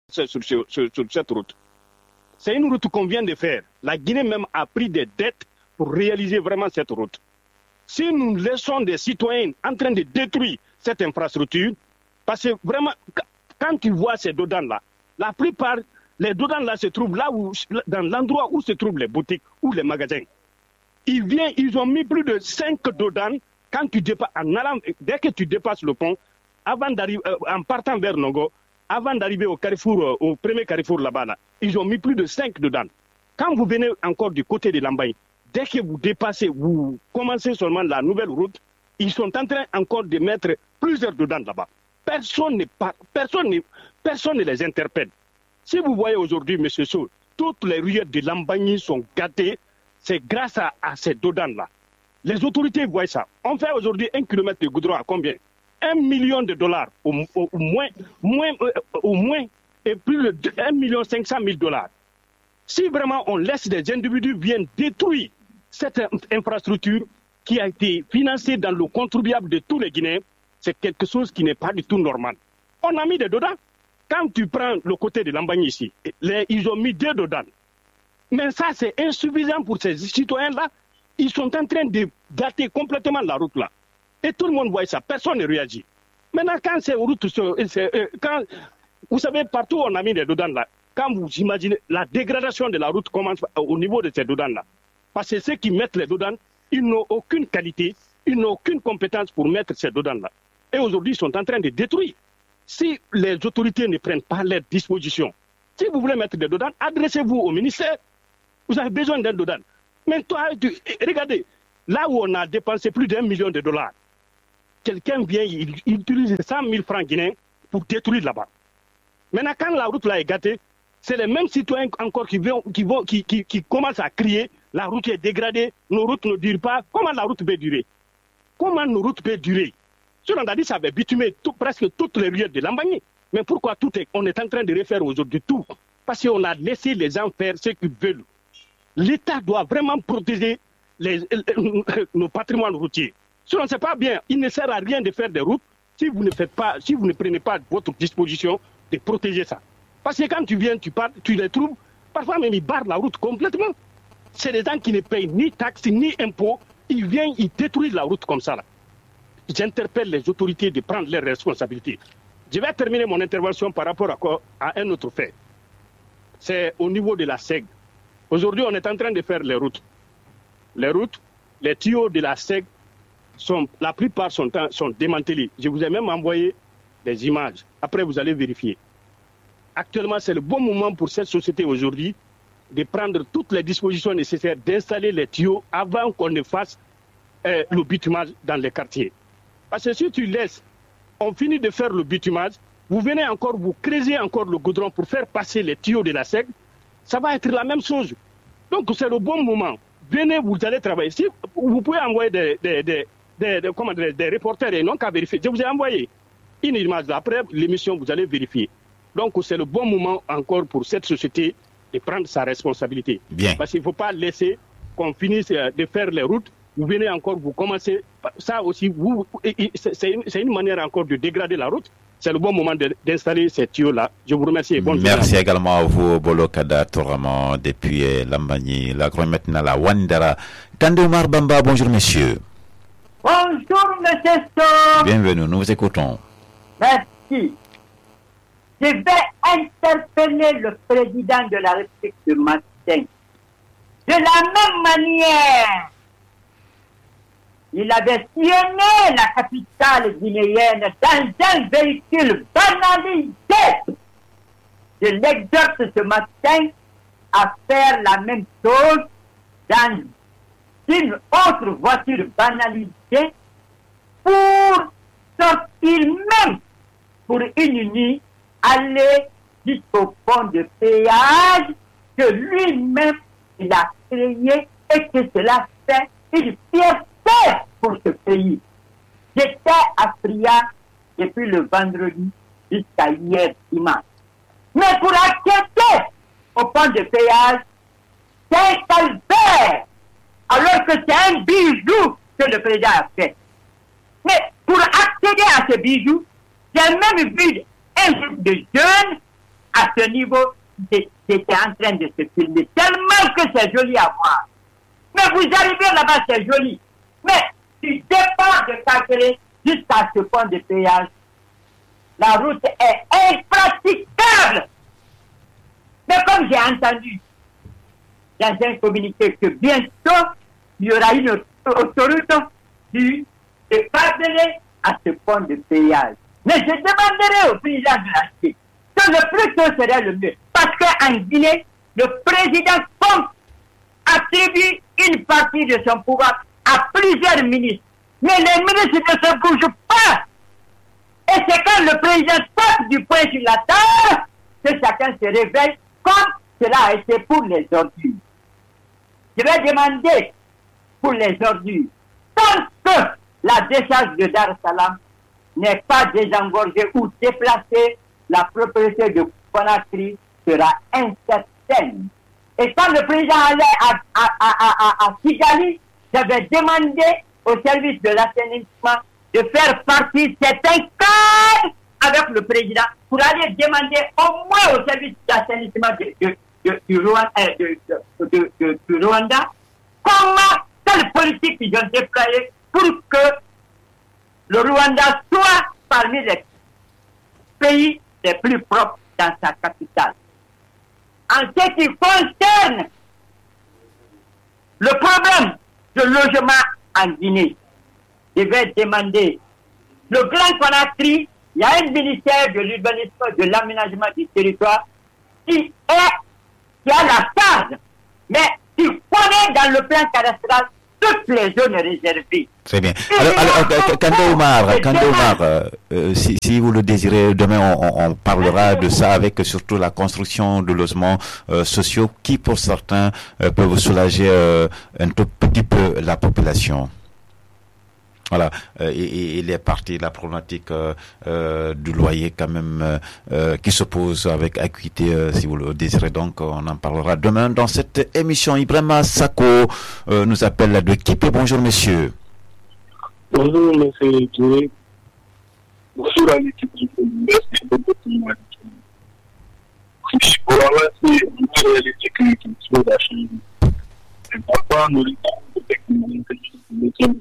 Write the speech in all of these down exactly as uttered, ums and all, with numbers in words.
sur, sur, sur, sur cette route. C'est une route qu'on vient de faire. La Guinée même a pris des dettes pour réaliser vraiment cette route. Si nous laissons des citoyens en train de détruire cette infrastructure, parce que vraiment, quand tu vois ces dodans-là, la plupart, les dodans-là se trouvent là où, dans l'endroit où se trouvent les boutiques ou les magasins. Ils viennent, ils ont mis plus de cinq dodans quand tu dépasses, en allant, dès que tu dépasses le pont, avant d'arriver, euh, en partant vers Nogo, avant d'arriver au carrefour, euh, au premier carrefour là-bas, là, ils ont mis plus de cinq dodans. Quand vous venez encore du côté de Lambaye, dès que vous dépassez, vous commencez seulement la nouvelle route, ils sont en train encore de mettre plusieurs dodans là-bas. Personne ne parle, personne ne, personne ne les interpelle. Si vous voyez aujourd'hui, M. Sow, toutes les rues de Lambaye sont gâtées, c'est grâce à, à ces dodans-là. Les autorités voient ça. On fait aujourd'hui un kilomètre de goudron à combien? Un million de dollars, au, au, au moins, moins, euh, au moins, et plus de un million cinq cent mille dollars. Si vraiment on laisse des individus viennent détruire cette infrastructure qui a été financée dans le contribuable de tous les Guinéens, c'est quelque chose qui n'est pas du tout normal. On a mis des dodans. Quand tu prends le côté de Lambaye ici, les, ils ont mis deux dodans. Mais ça, c'est insuffisant pour ces citoyens-là. Ils sont en train de gâter complètement la route là. Et tout le monde voit ça, personne ne réagit. Maintenant, quand ces routes, c'est, euh, quand, vous savez, partout on a mis des dodans là, quand vous imaginez, la dégradation de la route commence au niveau de ces dodans là. Parce que ceux qui mettent les dodans, ils n'ont aucune qualité, ils n'ont aucune compétence pour mettre ces dodans là. Et aujourd'hui, ils sont en train de détruire. Si les autorités ne prennent pas leurs dispositions, si vous voulez mettre des dodans, adressez-vous au ministère. Vous avez besoin d'un dodan. Mais toi, tu, regardez, là où on a dépensé plus d'un million de dollars, quelqu'un vient, il, il utilise cent mille francs guinéens pour détruire là-bas. Maintenant, quand la route là est gâtée, c'est les mêmes citoyens encore qui, vont, qui, vont, qui, qui, qui commencent à crier, la route est dégradée, nos routes ne durent pas. Comment la route peut durer? Comment nos routes peuvent durer? Sur on a dit ça avait bitumé tout, presque toutes les rues de Lambaye. Mais pourquoi tout est, on est en train de refaire aujourd'hui tout? Parce qu'on a laissé les gens faire ce qu'ils veulent. L'État doit vraiment protéger les, nos patrimoines routiers. Si on ne sait pas bien, il ne sert à rien de faire des routes si vous ne faites pas, si vous ne prenez pas votre disposition de protéger ça. Parce que quand tu viens, tu pars, tu les trouves, parfois même ils barrent la route complètement. C'est des gens qui ne payent ni taxes ni impôts, ils viennent, ils détruisent la route comme ça là. J'interpelle les autorités de prendre leurs responsabilités. Je vais terminer mon intervention par rapport à, à un autre fait. C'est au niveau de la S E G. Aujourd'hui, on est en train de faire les routes. Les routes, les tuyaux de la S E G, sont, la plupart sont, sont démantelés. Je vous ai même envoyé des images. Après, vous allez vérifier. Actuellement, c'est le bon moment pour cette société aujourd'hui de prendre toutes les dispositions nécessaires, d'installer les tuyaux avant qu'on ne fasse euh, le bitumage dans les quartiers. Parce que si tu laisses, on finit de faire le bitumage, vous venez encore, vous creusez encore le goudron pour faire passer les tuyaux de la S E G, ça va être la même chose. Donc c'est le bon moment. Venez, vous allez travailler. Si vous pouvez envoyer des, des, des, des, des, comment dire, des reporters et non qu'à vérifier. Je vous ai envoyé une image. Après l'émission, vous allez vérifier. Donc c'est le bon moment encore pour cette société de prendre sa responsabilité. Bien. Parce qu'il ne faut pas laisser qu'on finisse de faire les routes. Vous venez encore, vous commencez. Ça aussi, vous, c'est une, une manière encore de dégrader la route. C'est le bon moment de, d'installer ces tuyaux-là. Je vous remercie et bonne Merci journée. également à vous, Bolokada Tourama, depuis Lambaye. La grande maintenant la Wandera. Kandoumar Bamba, bonjour monsieur. Bonjour monsieur Sow. Bienvenue, nous vous écoutons. Merci. Je vais interpeller le président de la République ce matin. De la même manière, il avait sillonné la capitale guinéenne dans un véhicule banalisé. Je l'exhorte ce matin à faire la même chose dans une autre voiture banalisée pour sortir même pour une nuit, aller jusqu'au pont de péage que lui-même il a créé et que cela fait une fierté pour ce pays. J'étais à Fria depuis le vendredi jusqu'à hier dimanche. Mais pour accéder au pont de péage, c'est un calvaire, alors que c'est un bijou que le président a fait. Mais pour accéder à ce bijou, j'ai même vu un groupe de jeunes à ce niveau, c'était en train de se filmer. Tellement que c'est joli à voir. Mais vous arrivez là-bas, c'est joli. Mais du départ de Kakeré jusqu'à ce point de péage, la route est impraticable. Mais comme j'ai entendu dans un communiqué que bientôt, il y aura une autoroute du, de Kakeré à ce point de péage. Mais je demanderai au président de la Chine que le plus tôt serait le mieux. Parce qu'en Guinée, le président compte attribuer une partie de son pouvoir à plusieurs ministres. Mais les ministres ne se bougent pas. Et c'est quand le président tape du poing sur la table que chacun se réveille, comme cela a été pour les ordures. Je vais demander pour les ordures, tant que la décharge de Dar es Salaam n'est pas désengorgée ou déplacée, la propriété de Conakry sera incertaine. Et quand le président allait à, à, à, à, à Kigali, j'avais demandé au service de l'assainissement de faire partie certains cadres avec le président pour aller demander au moins au service d'assainissement de, de, de, du, Rwanda, de, de, de, de Rwanda comment, quelle politique ils ont déployée pour que le Rwanda soit parmi les pays les plus propres dans sa capitale. En ce qui concerne le problème de logement en Guinée, je vais demander le Grand Conakry, il y a un ministère de l'urbanisme, de l'aménagement du territoire qui est, qui a la charge, mais qui connaît dans le plan cadastral toutes les zones réservées. Très bien. Alors, alors Kandé Oumar, Kandé Oumar euh, si, si vous le désirez, demain on, on parlera de ça avec surtout la construction de logements euh, sociaux qui, pour certains, euh, peuvent soulager euh, un tout petit peu la population. Voilà, euh, et, et les parties, la problématique euh, euh, du loyer quand même euh, euh, qui se pose avec acuité, euh, si vous le désirez. Donc, on en parlera demain dans cette émission. Ibrahima Sako euh, nous appelle de Kipé. Bonjour, monsieur. Bonjour, monsieur Djoué. Bonjour à l'équipe du Merci beaucoup pour moi. Pour avancer, une réalité que qui se la Chine. C'est pourquoi nous l'étons de technologie de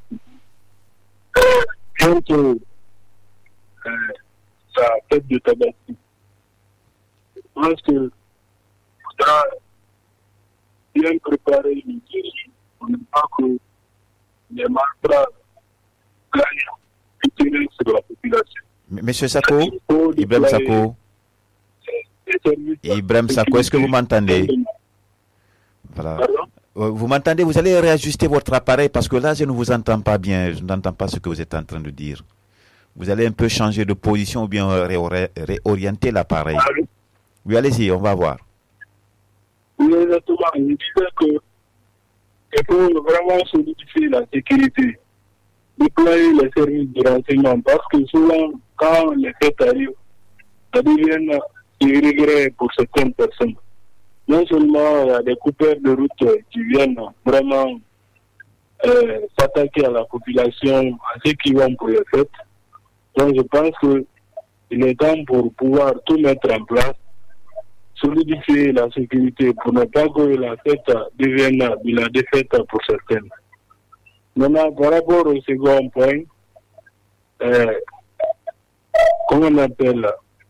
bientôt euh, sa tête de tabac. Je pense que faudra bien préparer une guérison pour ne pas que les malfrats gagnent et tirent sur la population. Monsieur Sako, Ibrahim Sako, Ibrahim Sako, est-ce que vous m'entendez? Voilà. Pardon? Vous m'entendez? Vous allez réajuster votre appareil parce que là, je ne vous entends pas bien. Je n'entends pas ce que vous êtes en train de dire. Vous allez un peu changer de position ou bien ré- réorienter l'appareil. Allô? Oui, allez-y, on va voir. Oui, exactement. Je disais que il faut vraiment solidifier la sécurité, déployer les services de renseignement parce que souvent, quand les fêtes arrivent, ça devient irrégulier pour certaines personnes. Non seulement il y a des coupeurs de route qui viennent vraiment euh, s'attaquer à la population, à ceux qui vont pour les fêtes. Donc je pense qu'il est temps pour pouvoir tout mettre en place, solidifier la sécurité pour ne pas que la fête devienne de la défaite pour certaines. Maintenant, par rapport au second point, euh, comment on appelle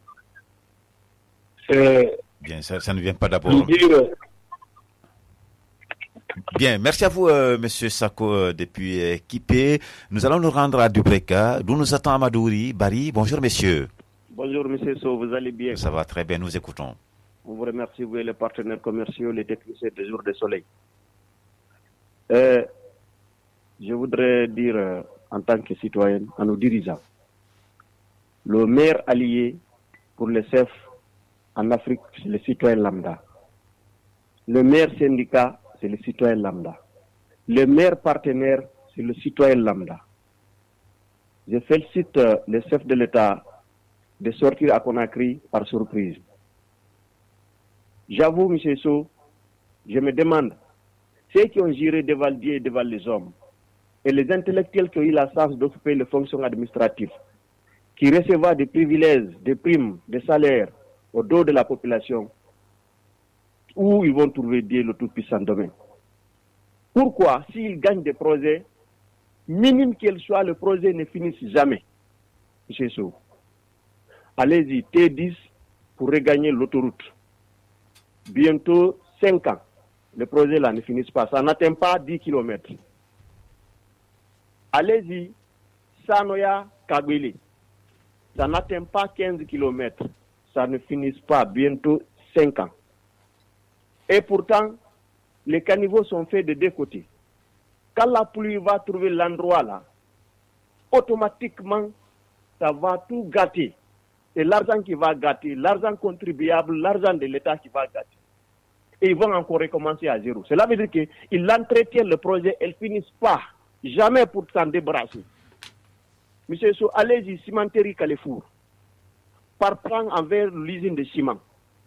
c'est Bien, ça, ça ne vient pas d'abord. Bien, merci à vous, euh, Monsieur Sako, euh, depuis euh, Kipé. Nous allons nous rendre à Dubreka, d'où nous attend Amadouri Bari. Bonjour, messieurs. Bonjour, monsieur So, vous allez bien? Ça va très bien, nous écoutons. On vous remercie, vous et les partenaires commerciaux, les techniciens des jours de soleil. Euh, je voudrais dire, euh, en tant que citoyen, à nos dirigeants, le meilleur allié pour les chefs en Afrique, c'est le citoyen lambda. Le meilleur syndicat, c'est le citoyen lambda. Le meilleur partenaire, c'est le citoyen lambda. Je félicite euh, les chefs de l'État de sortir à Conakry par surprise. J'avoue, M. So, je me demande, ceux qui ont géré devant Dieu et devant les hommes, et les intellectuels qui ont eu la chance d'occuper les fonctions administratives, qui recevaient des privilèges, des primes, des salaires, au dos de la population, où ils vont trouver Dieu le Tout-Puissant demain. Pourquoi, s'ils gagnent des projets, minime qu'il soit, le projet ne finisse jamais. C'est ça. Allez-y, T dix pour regagner l'autoroute. Bientôt cinq ans. Le projet là ne finisse pas. Ça n'atteint pas dix kilomètres. Allez-y, Sanoya Kagwili. Ça n'atteint pas quinze kilomètres. Ça ne finisse pas. Bientôt cinq ans. Et pourtant, les caniveaux sont faits de deux côtés. Quand la pluie va trouver l'endroit là, automatiquement, ça va tout gâter. C'est l'argent qui va gâter, l'argent contribuable, l'argent de l'État qui va gâter. Et ils vont encore recommencer à zéro. Cela veut dire qu'ils entretiennent le projet, ils ne finissent pas, jamais pour s'en débarrasser. Monsieur Sow, allez-y, cimenterie Carrefour, par plan envers l'usine de ciment.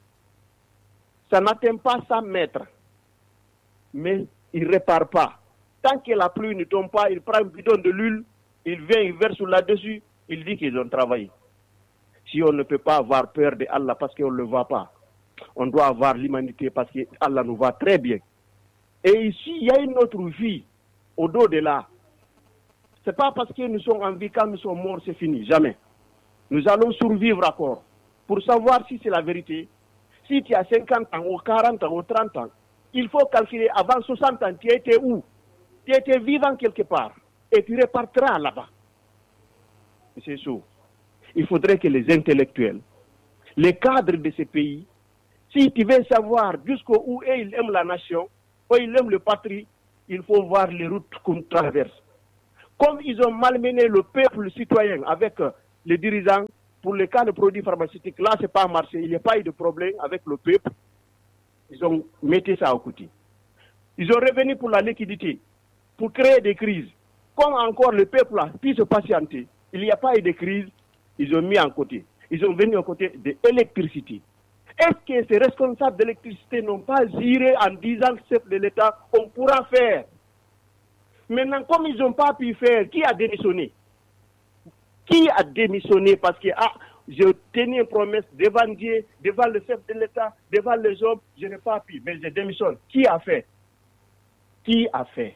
Ça n'atteint pas cent mètres, mais il ne répare pas. Tant que la pluie ne tombe pas, il prend un bidon de l'huile, il vient, il verse là-dessus, il dit qu'ils ont travaillé. Si on ne peut pas avoir peur de Allah parce qu'on ne le voit pas, on doit avoir l'humanité parce que Allah nous va très bien. Et ici, il y a une autre vie au dos de là. Ce n'est pas parce que nous sommes en vie, quand nous sommes morts, c'est fini. Jamais. Nous allons survivre encore. Pour savoir si c'est la vérité, si tu as cinquante ans, ou quarante ans, ou trente ans, il faut calculer avant soixante ans, tu étais où? Tu étais vivant quelque part. Et tu repartiras là-bas. C'est ça. Il faudrait que les intellectuels, les cadres de ces pays, si tu veux savoir jusqu'où où ils aiment la nation, où ils aiment le patrie, il faut voir les routes qu'on traverse. Comme ils ont malmené le peuple le citoyen avec euh, les dirigeants, pour le cas de produits pharmaceutiques, là, ce n'est pas marché, il n'y a pas eu de problème avec le peuple. Ils ont mis ça au côté. Ils ont revenu pour la liquidité, pour créer des crises. Comme encore le peuple a pu se patienter, il n'y a pas eu de crise, ils ont mis en côté. Ils ont venu à côté de l'électricité. Est-ce que ces responsables d'électricité n'ont pas géré en disant que chef de l'État, on pourra faire? Maintenant, comme ils n'ont pas pu faire, qui a démissionné? Qui a démissionné parce que ah, je tenais une promesse devant Dieu, devant le chef de l'État, devant les hommes, je n'ai pas pu, mais je démissionne. Qui a fait? Qui a fait?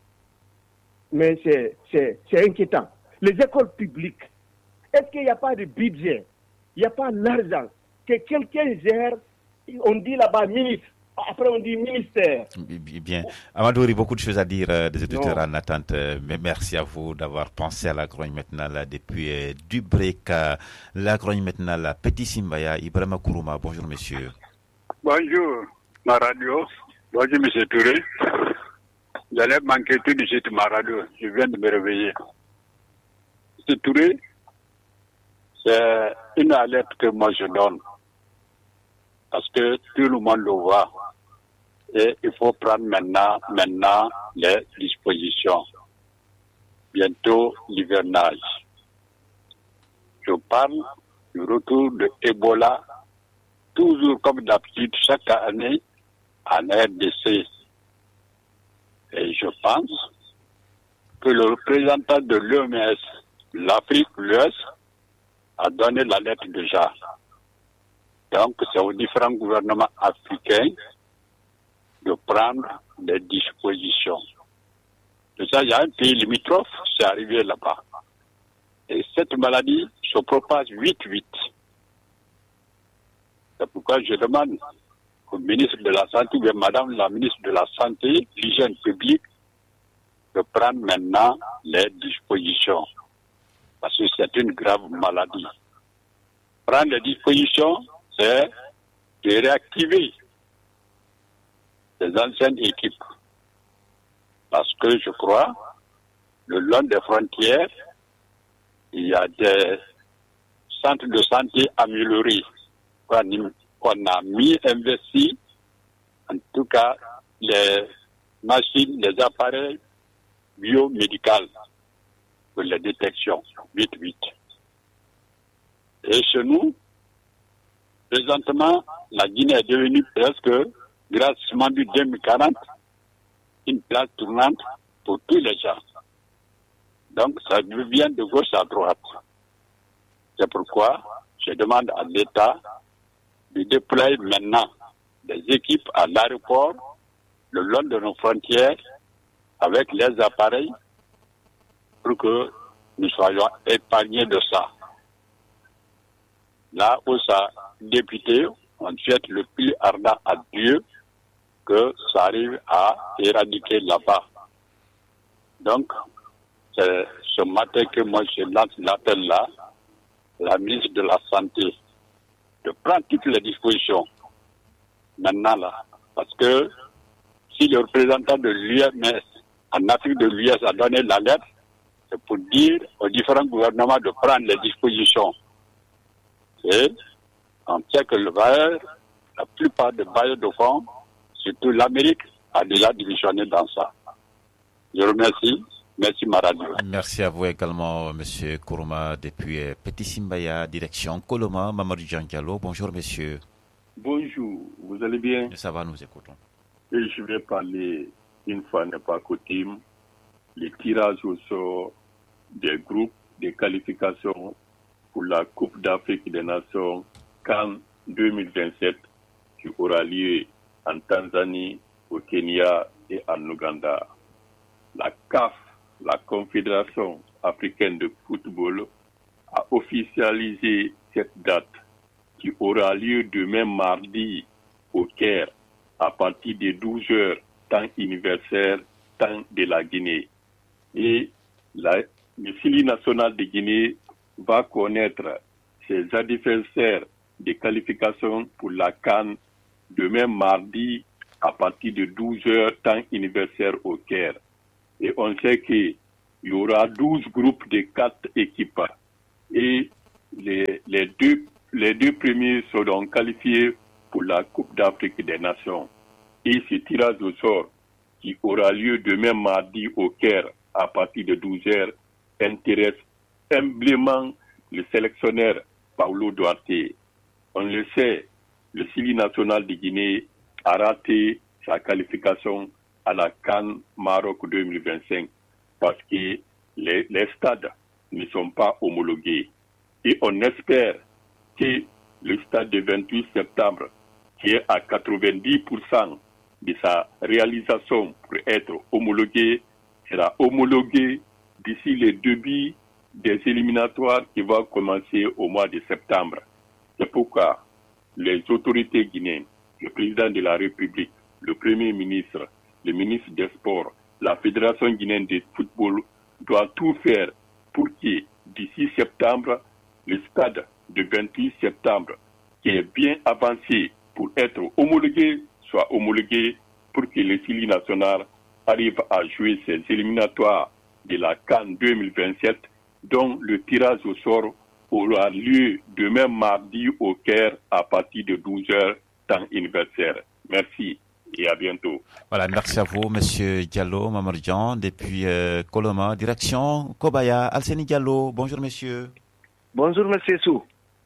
Mais c'est inquiétant. Les écoles publiques, est-ce qu'il n'y a pas de budget? Il n'y a pas l'argent que quelqu'un gère? On dit là-bas ministre, après on dit ministère. Bien. Amadouri, beaucoup de choses à dire, euh, des auditeurs non. en attente. Euh, mais merci à vous d'avoir pensé à la chronique matinale depuis euh, du break. Euh, la chronique matinale, Petit Simbaya, Ibrahima Kourouma. Bonjour, monsieur. Bonjour, ma radio. Bonjour, monsieur Touré. J'allais manquer tout de suite ma radio. Je viens de me réveiller. Monsieur Touré, c'est une alerte que moi je donne. Parce que tout le monde le voit. Et il faut prendre maintenant, maintenant les dispositions. Bientôt l'hivernage. Je parle du retour de Ebola, toujours comme d'habitude, chaque année, en R D C. Et je pense que le représentant de l'O M S, l'Afrique, l'U S, a donné l'alerte déjà. Donc, c'est aux différents gouvernements africains de prendre des dispositions. Déjà, il y a un pays limitrophe, c'est arrivé là-bas. Et cette maladie se propage vite, vite. C'est pourquoi je demande au ministre de la Santé, ou bien Madame la ministre de la Santé, l'hygiène publique, de prendre maintenant les dispositions. Parce que c'est une grave maladie. Prendre les dispositions, c'est de réactiver les anciennes équipes. Parce que je crois, le long des frontières, il y a des centres de santé améliorés qu'on a mis, investi, en tout cas, les machines, les appareils biomédicaux pour les détections, vite, vite. Et chez nous, présentement, la Guinée est devenue presque, grâce au mandat deux mille quarante, une place tournante pour tous les gens. Donc, ça devient de gauche à droite. C'est pourquoi je demande à l'État de déployer maintenant des équipes à l'aéroport, le long de nos frontières, avec les appareils, pour que nous soyons épargnés de ça. Là où ça député, on souhaite le plus ardent à Dieu que ça arrive à éradiquer là-bas. Donc, c'est ce matin que moi je lance l'appel là, la ministre de la Santé, de prendre toutes les dispositions maintenant là. Parce que si le représentant de l'U M S en Afrique de l'U S a donné l'alerte, c'est pour dire aux différents gouvernements de prendre les dispositions. Et on sait que le bailleur, la plupart des bailleurs de fonds, surtout l'Amérique, a déjà divisionné dans ça. Je remercie. Merci Maradi. Merci à vous également, Monsieur Kourouma, depuis Petit Simbaya, direction Koloma, Mamadou Jean Diallo. Bonjour, monsieur. Bonjour, vous allez bien? Ça va, nous écoutons. Et je vais parler, une fois n'est pas coutume, les tirages au sort des groupes de qualification pour la Coupe d'Afrique des Nations CAN deux mille vingt-sept qui aura lieu en Tanzanie, au Kenya et en Ouganda. La C A F, la Confédération africaine de football, a officialisé cette date qui aura lieu demain mardi au Caire à partir de douze heures, temps universel, temps de la Guinée. Et la, le C I L I national de Guinée va connaître ses adversaires de qualification pour la CAN demain mardi à partir de douze heures, temps universel au Caire. Et on sait qu'il y aura douze groupes de quatre équipes. Et les, les, deux, les deux premiers seront qualifiés pour la Coupe d'Afrique des Nations. Et ce tirage au sort qui aura lieu demain mardi au Caire à partir de douze heures intéresse humblement le sélectionneur Paulo Duarte. On le sait, le C I L I national de Guinée a raté sa qualification à la CAN Maroc deux mille vingt-cinq parce que les, les stades ne sont pas homologués. Et on espère que le stade du vingt-huit septembre, qui est à quatre-vingt-dix pour cent de sa réalisation pour être homologué, sera homologué d'ici le début des éliminatoires qui vont commencer au mois de septembre. C'est pourquoi les autorités guinéennes, le président de la République, le Premier ministre, le ministre des Sports, la Fédération guinéenne de football doit tout faire pour que d'ici septembre, le stade du vingt-huit septembre, qui est bien avancé pour être homologué, soit homologué pour que le C I L I national arrive à jouer ses éliminatoires de la CAN deux mille vingt-sept, dont le tirage au sort aura lieu demain mardi au Caire à partir de douze heures, temps universel. Merci et à bientôt. Voilà, merci à vous, Monsieur Diallo, Mamadou Jean, depuis euh, Koloma, direction Kobaya. Alseni Diallo, bonjour monsieur. Bonjour monsieur Sou.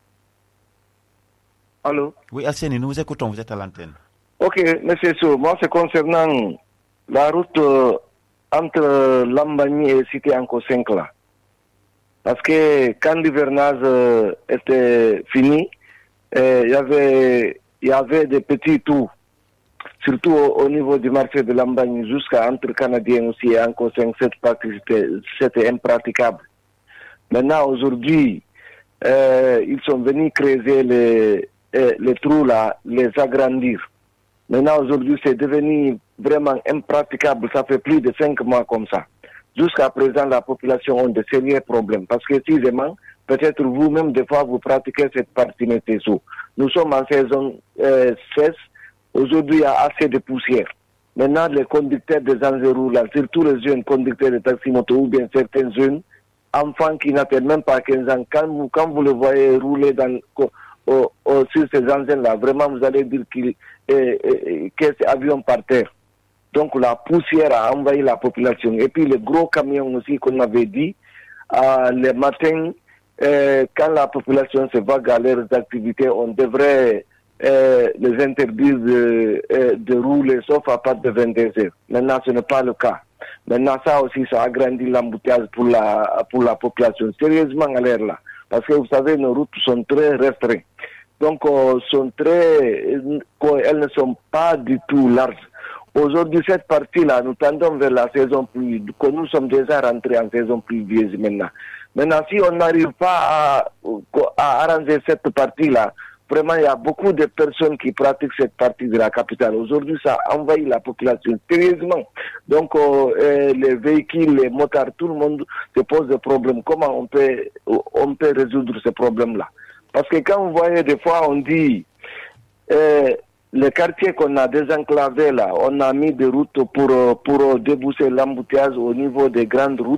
Allô? Oui, Alseni, nous vous écoutons, vous êtes à l'antenne. Ok, monsieur Sou, moi c'est concernant la route euh, entre Lambani et Cité Anko cinq là. Parce que quand l'hivernage euh, était fini, il euh, y avait il y avait des petits trous, surtout au, au niveau du marché de Lambani jusqu'à entre Canadiens aussi et Anko cinq, cette partie c'était, c'était impraticable. Maintenant aujourd'hui, euh, ils sont venus creuser les, euh, les trous là, les agrandir. Maintenant aujourd'hui c'est devenu vraiment impraticable, ça fait plus de cinq mois comme ça. Jusqu'à présent, la population a de sérieux problèmes. Parce que, précisément, peut-être vous-même, des fois, vous pratiquez cette partie de Tessou. Nous sommes en saison euh, seize. Aujourd'hui, il y a assez de poussière. Maintenant, les conducteurs des engins là, surtout les jeunes conducteurs de taxi-moto ou bien certains jeunes, enfants qui n'atteignent même pas quinze ans, quand vous, quand vous le voyez rouler dans, au, au, sur ces engins-là, vraiment, vous allez dire qu'il, euh, euh, que c'est avion par terre. Donc la poussière a envahi la population. Et puis les gros camions aussi qu'on avait dit, euh, le matin, euh, quand la population se vague à leurs activités, on devrait euh, les interdire de, euh, de rouler sauf à partir de vingt-deux heures. Maintenant, ce n'est pas le cas. Maintenant, ça aussi, ça agrandit l'embouteillage pour la, pour la population. Sérieusement à l'air là. Parce que vous savez, nos routes sont très restreintes. donc euh, sont très, elles ne sont pas du tout larges. Aujourd'hui, cette partie-là, nous tendons vers la saison pluvieuse, que nous sommes déjà rentrés en saison pluvieuse maintenant. Maintenant, si on n'arrive pas à, à arranger cette partie-là, vraiment, il y a beaucoup de personnes qui pratiquent cette partie de la capitale. Aujourd'hui, ça envahit la population sérieusement. Donc, euh, les véhicules, les motards, tout le monde se pose des problèmes. Comment on peut, on peut résoudre ces problèmes-là? Parce que quand vous voyez, des fois, on dit, euh, les quartiers qu'on a désenclavés là, on a mis des routes pour, pour débousser l'embouteillage au niveau des grandes routes.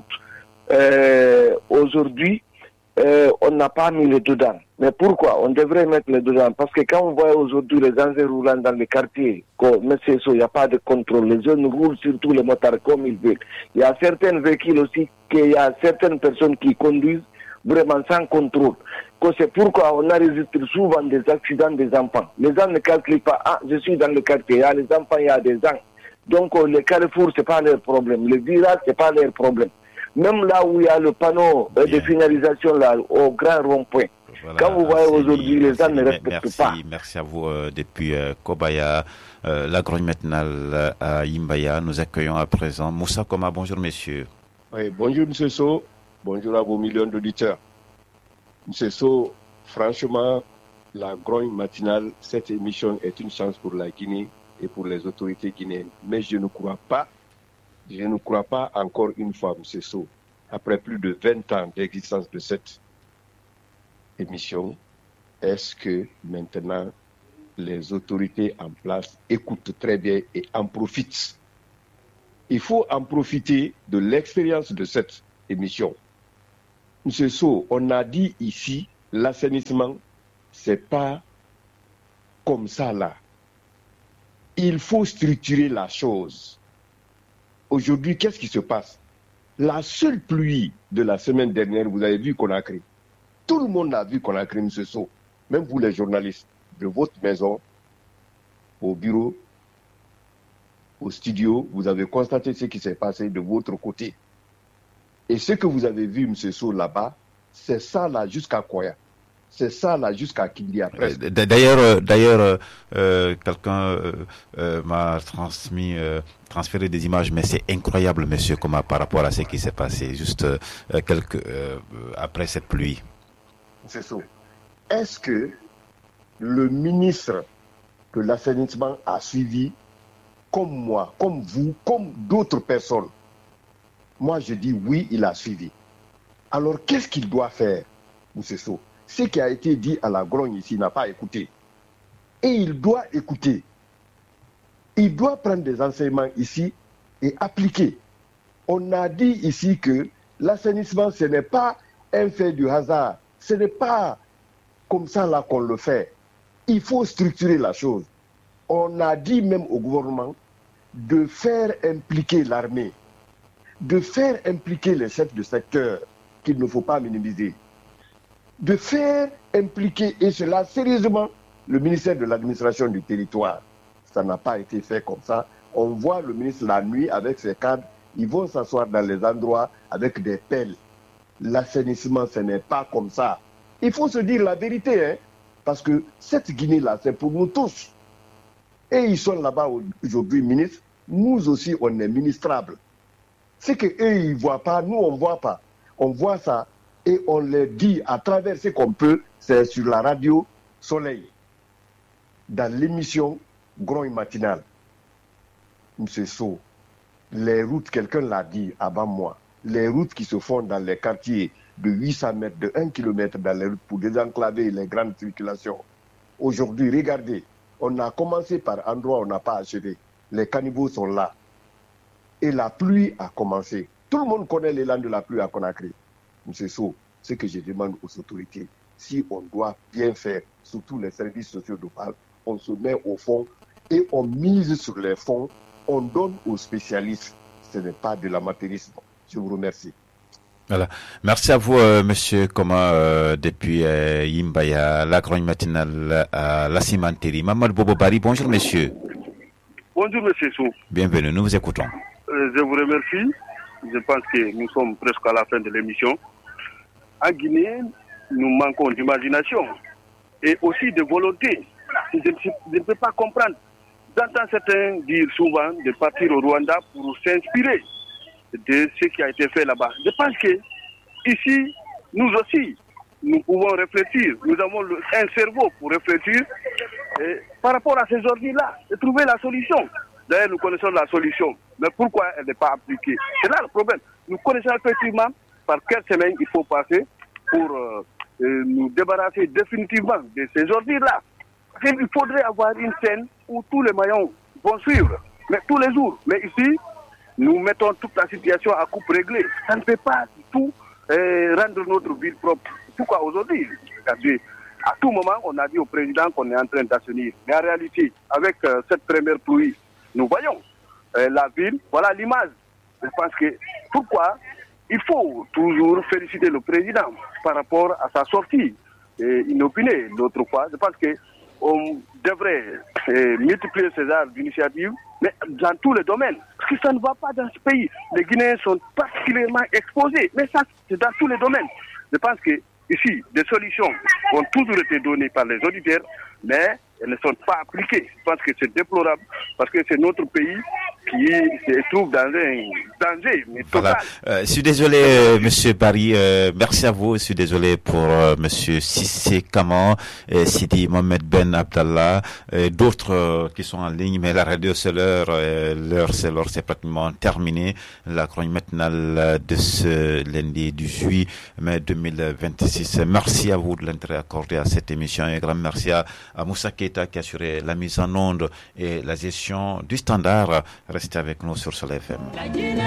Euh, aujourd'hui, euh, on n'a pas mis les dedans. Mais pourquoi? On devrait mettre les dedans. Parce que quand on voit aujourd'hui les engins roulants dans les quartiers, mais c'est ça, il n'y a pas de contrôle. Les jeunes roulent sur tous les motards comme ils veulent. Il y a certains véhicules aussi, qu'il y a certaines personnes qui conduisent vraiment sans contrôle. C'est pourquoi on enregistre souvent des accidents des enfants. Les gens ne calculent pas, ah, je suis dans le quartier, il y a les enfants, il y a des gens. Donc euh, les carrefours, ce n'est pas leur problème. Les virages, ce n'est pas leur problème. Même là où il y a le panneau euh, de signalisation, là, au grand rond-point. Voilà, quand vous voyez aujourd'hui, les gens ne respectent merci, pas. Merci à vous euh, depuis euh, Kobaya, euh, la grogne maintenant à Imbaya. Nous accueillons à présent Moussa Koma. Bonjour, messieurs. Oui, bonjour, M. So. Bonjour à vos millions d'auditeurs. M. So, franchement, la grogne matinale, cette émission est une chance pour la Guinée et pour les autorités guinéennes. Mais je ne crois pas, je ne crois pas encore une fois, M. So, après plus de vingt ans d'existence de cette émission, est-ce que maintenant les autorités en place écoutent très bien et en profitent? Il faut en profiter de l'expérience de cette émission. Monsieur So, on a dit ici, l'assainissement, c'est pas comme ça là. Il faut structurer la chose. Aujourd'hui, qu'est-ce qui se passe? La seule pluie de la semaine dernière, vous avez vu Conakry. Tout le monde a vu Conakry, monsieur So. Même vous les journalistes, de votre maison, au bureau, au studio, vous avez constaté ce qui s'est passé de votre côté. Et ce que vous avez vu, M. So, là-bas, c'est ça là jusqu'à Koya. C'est ça là jusqu'à Kindia presque. D'ailleurs, d'ailleurs, euh, quelqu'un euh, euh, m'a transmis, euh, transféré des images, mais c'est incroyable, monsieur, comment par rapport à ce qui s'est passé juste euh, quelques euh, après cette pluie. C'est ça. Est-ce que le ministre de l'assainissement a suivi, comme moi, comme vous, comme d'autres personnes? Moi, je dis oui, il a suivi. Alors, qu'est-ce qu'il doit faire, M. So? Ce qui a été dit à la grogne ici n'a pas écouté. Et il doit écouter. Il doit prendre des enseignements ici et appliquer. On a dit ici que l'assainissement, ce n'est pas un fait du hasard. Ce n'est pas comme ça là qu'on le fait. Il faut structurer la chose. On a dit même au gouvernement de faire impliquer l'armée, de faire impliquer les chefs de secteur, qu'il ne faut pas minimiser, de faire impliquer, et cela sérieusement, le ministère de l'administration du territoire. Ça n'a pas été fait comme ça. On voit le ministre la nuit avec ses cadres, ils vont s'asseoir dans les endroits avec des pelles. L'assainissement, ce n'est pas comme ça. Il faut se dire la vérité, hein, parce que cette Guinée-là, c'est pour nous tous. Et ils sont là-bas aujourd'hui ministres, nous aussi, on est ministrables. C'est qu'eux, ils ne voient pas, nous, on ne voit pas. On voit ça et on les dit à travers ce qu'on peut, c'est sur la radio Soleil, dans l'émission Grogne matinale. Monsieur So, les routes, quelqu'un l'a dit avant moi, les routes qui se font dans les quartiers de huit cents mètres, de un kilomètre dans les routes pour désenclaver les grandes circulations. Aujourd'hui, regardez, on a commencé par endroits où on n'a pas achevé. Les caniveaux sont là. Et la pluie a commencé. Tout le monde connaît l'élan de la pluie à Conakry. Monsieur So, ce que je demande aux autorités, si on doit bien faire, surtout les services sociaux locaux, on se met au fond et on mise sur les fonds, on donne aux spécialistes. Ce n'est pas de l'amateurisme. Je vous remercie. Voilà. Merci à vous, euh, monsieur Koma, euh, depuis euh, Imbaya, la grogne matinale à la cimenterie. Mamad Bobo Bari, bonjour, monsieur. Bonjour, monsieur Sou. Bienvenue, nous vous écoutons. Euh, je vous remercie. Je pense que nous sommes presque à la fin de l'émission. En Guinée, nous manquons d'imagination. et aussi de volonté. Je, je, je ne peux pas comprendre. J'entends certains dire souvent de partir au Rwanda pour s'inspirer de ce qui a été fait là-bas. Je pense que ici, nous aussi, nous pouvons réfléchir. Nous avons le, un cerveau pour réfléchir et, par rapport à ces ordres-là, et trouver la solution. D'ailleurs, nous connaissons la solution. Mais pourquoi elle n'est pas appliquée? C'est là le problème. Nous connaissons effectivement par quelle semaine il faut passer pour euh, euh, nous débarrasser définitivement de ces ordures-là. Il faudrait avoir une scène où tous les maillons vont suivre, mais tous les jours. Mais ici, nous mettons toute la situation à coupe réglée. Ça ne peut pas tout euh, rendre notre ville propre. Pourquoi aujourd'hui? À tout moment, on a dit au président qu'on est en train d'assainir. Mais en réalité, avec euh, cette première pluie, nous voyons euh, la ville, voilà l'image. Je pense que pourquoi il faut toujours féliciter le président par rapport à sa sortie euh, inopinée l'autre fois. Je pense que on devrait euh, multiplier ces arts d'initiative, mais dans tous les domaines. Parce que ça ne va pas dans ce pays. Les Guinéens sont particulièrement exposés, mais ça, c'est dans tous les domaines. Je pense que ici, des solutions ont toujours été données par les auditeurs, mais elles ne sont pas appliquées. Je pense que c'est déplorable, parce que c'est notre pays qui se trouve dans un danger. Mais voilà. Euh, je suis désolé, euh, Monsieur Barry. Euh, merci à vous. Je suis désolé pour euh, Monsieur Sissé Kaman, et Sidi Mohamed Ben Abdallah, et d'autres euh, qui sont en ligne. Mais la radio, c'est l'heure. Euh, l'heure, c'est l'heure. C'est pratiquement terminé. La chronique matinale de ce lundi dix-huit mai deux mille vingt-six. Merci à vous de l'intérêt accordé à cette émission. Et grand merci à, à Moussa Keita qui a assuré la mise en onde et la gestion du standard. Restez avec nous sur Soleil F M.